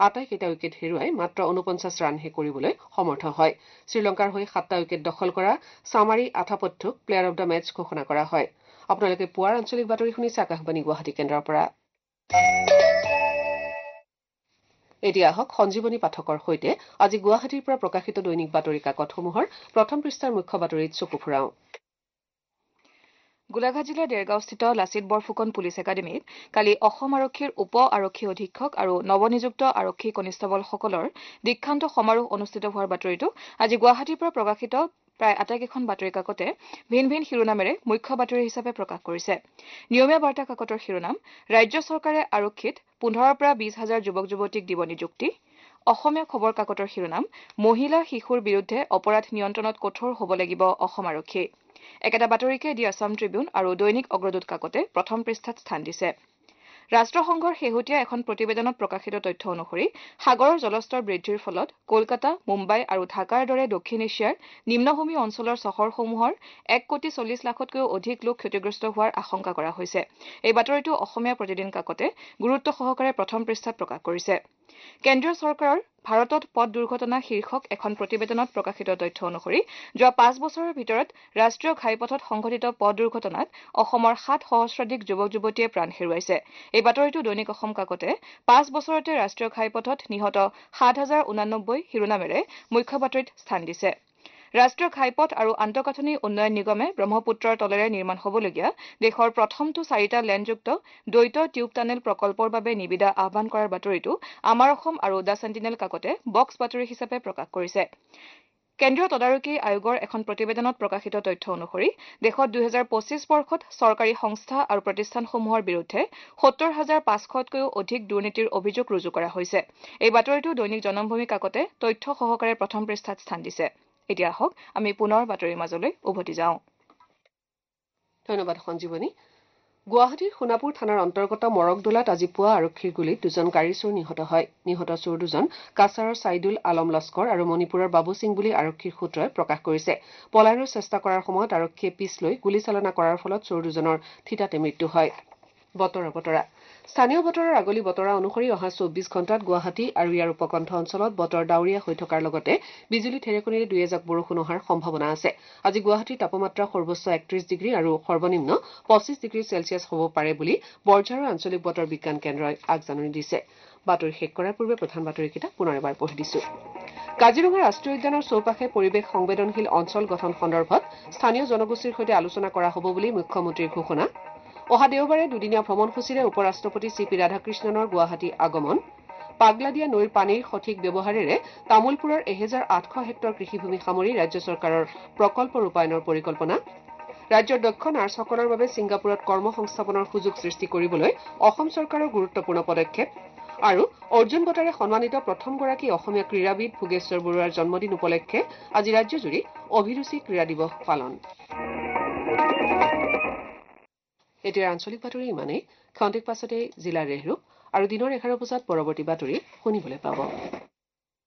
আটাইকেইটা উইকেট হেৰুৱাই মাত্ৰ 49 ৰানহে কৰিবলৈ সমৰ্থ হয় শ্ৰীলংকাৰ হৈ 7টা উইকেট দখল কৰা সামাৰী আথাপত্যক প্লেয়াৰ অব দ্য মেচ ঘোষণা কৰা হয় আপোনালোকে পুৱাৰ আঞ্চলিক বাতৰি শুনিছে আকাশবাণী গুৱাহাটী কেন্দ্ৰৰ পৰা এতিয়া আহক সঞ্জীৱনী পাঠকৰ সৈতে আজি গুৱাহাটীৰ পৰা প্ৰকাশিত দৈনিক বাতৰি কাকতসমূহৰ প্ৰথম পৃষ্ঠাৰ মুখ্য বাতৰিত চকু ফুৰাওঁ গোলাঘাট জিলাৰ দেৰগাঁওস্থিত লাচিত বৰফুকন পুলিচ একাডেমীত কালি অসম আৰক্ষীৰ উপ আৰক্ষী অধীক্ষক আৰু নৱনিযুক্ত আৰক্ষী কনিষ্টবলসকলৰ দীক্ষান্ত সমাৰোহ অনুষ্ঠিত হোৱাৰ বাতৰিটো আজি গুৱাহাটীৰ পৰা প্ৰকাশিত প্ৰায় আটাইকেইখন বাতৰি কাকতে ভিন ভিন শিৰোনামেৰে মুখ্য বাতৰি হিচাপে প্ৰকাশ কৰিছে নিয়মীয়া বাৰ্তা কাকতৰ শিৰোনাম ৰাজ্য চৰকাৰে আৰক্ষীত 15 পৰা 20 হাজাৰ যুৱক যুৱতীক দিব নিযুক্তি অসমীয়া খবৰ কাকতৰ শিৰোনাম মহিলা শিশুৰ বিৰুদ্ধে অপৰাধ নিয়ন্ত্ৰণত কঠোৰ হ'ব লাগিব অসম আৰক্ষী একেটা বাতৰিকে দি আছাম ট্ৰিবিউন আৰু দৈনিক অগ্ৰদূত কাকতে প্ৰথম পৃষ্ঠাত স্থান দিছে ৰাষ্ট্ৰসংঘৰ শেহতীয়া এখন প্ৰতিবেদনত প্ৰকাশিত তথ্য অনুসৰি সাগৰৰ জলস্তৰ বৃদ্ধিৰ ফলত কলকাতা মুম্বাই আৰু ঢাকাৰ দৰে দক্ষিণ এছিয়াৰ নিম্নভূমি অঞ্চলৰ চহৰসমূহৰ 1,40 লাখতকৈও অধিক লোক ক্ষতিগ্ৰস্ত হোৱাৰ আশংকা কৰা হৈছে এই বাতৰিটো অসমীয়া প্ৰতিদিন কাকতে গুৰুত্ব সহকাৰে প্ৰথম পৃষ্ঠাত প্ৰকাশ কৰিছে কেন্দ্ৰীয় চৰকাৰৰ ভাৰতত পথ দুৰ্ঘটনা শীৰ্ষক এখন প্ৰতিবেদনত প্ৰকাশিত তথ্য অনুসৰি যোৱা 5 বছৰৰ ভিতৰত ৰাষ্ট্ৰীয় ঘাইপথত সংঘটিত পথ দুৰ্ঘটনাত অসমৰ 7 সহস্ৰাধিক যুৱক যুৱতীয়ে প্ৰাণ হেৰুৱাইছে এই বাতৰিটো দৈনিক অসম কাকতে 5 বছৰতে ৰাষ্ট্ৰীয় ঘাইপথত নিহত 7,089 শিৰোনামেৰে মুখ্য বাতৰিত স্থান দিছে ৰাষ্ট্ৰীয় ঘাইপথ আৰু আন্তঃগাঁথনি উন্নয়ন নিগমে ব্ৰহ্মপুত্ৰৰ তলেৰে নিৰ্মাণ হ'বলগীয়া দেশৰ প্ৰথমটো 4টা লেনযুক্ত দ্বৈত টিউব টানেল প্ৰকল্পৰ বাবে নিবিদা আহ্বান কৰাৰ বাতৰিটো আমাৰ অসম আৰু দ্য চেণ্টিনেল কাকতে বক্স বাতৰি হিচাপে প্ৰকাশ কৰিছে কেন্দ্ৰীয় তদাৰকী আয়োগৰ এখন প্ৰতিবেদনত প্ৰকাশিত তথ্য অনুসৰি দেশত 2025 বৰ্ষত চৰকাৰী সংস্থা আৰু প্ৰতিষ্ঠানসমূহৰ বিৰুদ্ধে 70,500তকৈও অধিক দুৰ্নীতিৰ অভিযোগ ৰুজু কৰা হৈছে এই বাতৰিটো দৈনিক জনমভূমি কাকতে তথ্য সহকাৰে প্ৰথম পৃষ্ঠাত স্থান দিছে এতিয়া আহক আমি পুনৰ বাতৰিৰ মাজলৈ উভতি যাওঁ ধন্যবাদ সঞ্জীৱনী গুৱাহাটীৰ সোণাপুৰ থানাৰ অন্তৰ্গত মৰকদোলাত আজি পুৱা আৰক্ষীৰ গুলীত দুজন গাড়ী চোৰ নিহত হয় নিহত চোৰ দুজন কাছাৰৰ ছাইদুল আলম লস্কৰ আৰু মণিপুৰৰ বাবু সিং বুলি আৰক্ষীৰ সূত্ৰই প্ৰকাশ কৰিছে পলায়নৰ চেষ্টা কৰাৰ সময়ত আৰক্ষীয়ে পিছ লৈ গুলীচালনা কৰাৰ ফলত চোৰ দুজনৰ থিতাতে মৃত্যু হয় বতৰা স্থানীয় বতৰৰ আগলি বতৰা অনুসৰি অহা 24 ঘণ্টাত গুৱাহাটী আৰু ইয়াৰ উপকণ্ঠ অঞ্চলত বতৰ ডাৱৰীয়া হৈ থকাৰ লগতে বিজুলী ঢেৰেকণিৰে দুই এজাক বৰষুণ হোৱাৰ সম্ভাৱনা আছে আজি গুৱাহাটীৰ তাপমাত্ৰা সৰ্বোচ্চ 31 ডিগ্ৰী আৰু সৰ্বনিম্ন 25 ডিগ্ৰী চেলছিয়াছ হ'ব পাৰে বুলি বৰঝাৰৰ আঞ্চলিক বতৰ বিজ্ঞান কেন্দ্ৰই আগজাননী দিছে বাতৰি শেষ কৰাৰ পূৰ্বে প্ৰধান বাতৰিকেইটা পুনৰ এবাৰ পঢ়ি দিছো কাজিৰঙা ৰাষ্ট্ৰীয় উদ্যানৰ চৌপাশে পৰিৱেশ সংবেদনশীল অঞ্চল গঠন সন্দৰ্ভত স্থানীয় জনগোষ্ঠীৰ সৈতে আলোচনা কৰা হ'ব বুলি মুখ্যমন্ত্ৰীৰ ঘোষণা অহা দেওবাৰে দুদিনীয়া ভ্ৰমণসূচীৰে উপ ৰাষ্ট্ৰপতি চি.পি. ৰাধাকৃষ্ণনৰ গুৱাহাটী আগমন পাগলাদিয়া নৈৰ পানীৰ সঠিক ব্যৱহাৰেৰে তামুলপুৰৰ 1,800 হেক্টৰ কৃষিভূমি সামৰি ৰাজ্য চৰকাৰৰ প্ৰকল্প ৰূপায়ণৰ পৰিকল্পনা ৰাজ্যৰ দক্ষ নাৰ্ছসকলৰ বাবে ছিংগাপুৰত কৰ্ম সংস্থাপনৰ সুযোগ সৃষ্টি কৰিবলৈ অসম চৰকাৰৰ গুৰুত্বপূৰ্ণ পদক্ষেপ আৰু অৰ্জুন বঁটাৰে সন্মানিত প্ৰথমগৰাকী অসমীয়া ক্ৰীড়াবিদ ভোগেশ্বৰ বৰুৱাৰ জন্মদিন উপলক্ষে আজি ৰাজ্যজুৰি অভিৰুচি ক্ৰীড়া দিৱস পালন এতিয়া আঞ্চলিক বাতৰি ইমানেই খন্তেক পাছতে জিলাৰ ৰেহৰূপ আৰু দিনৰ 11 বজাত পৰৱৰ্তী বাতৰি শুনিবলৈ পাব